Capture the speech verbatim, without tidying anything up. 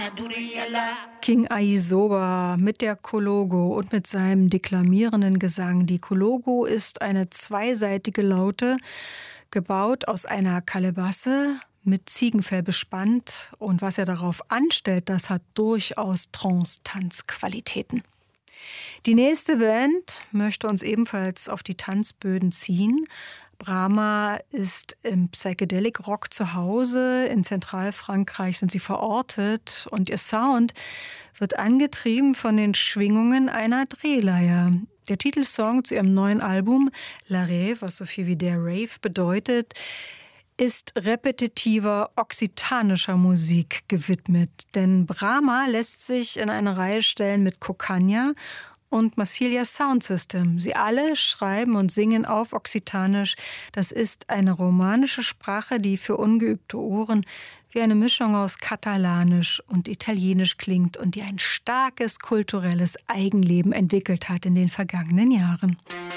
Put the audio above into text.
King Aisoba mit der Kologo und mit seinem deklamierenden Gesang. Die Kologo ist eine zweiseitige Laute, gebaut aus einer Kalebasse, mit Ziegenfell bespannt. Und was er darauf anstellt, das hat durchaus Trance-Tanzqualitäten. Die nächste Band möchte uns ebenfalls auf die Tanzböden ziehen. Brahma ist im Psychedelic Rock zu Hause. In Zentralfrankreich sind sie verortet und ihr Sound wird angetrieben von den Schwingungen einer Drehleier. Der Titelsong zu ihrem neuen Album La Rave, was so viel wie der Rave bedeutet, ist repetitiver okzitanischer Musik gewidmet. Denn Brahma lässt sich in eine Reihe stellen mit Kokanya und Massilia Sound System. Sie alle schreiben und singen auf Okzitanisch. Das ist eine romanische Sprache, die für ungeübte Ohren wie eine Mischung aus Katalanisch und Italienisch klingt und die ein starkes kulturelles Eigenleben entwickelt hat in den vergangenen Jahren.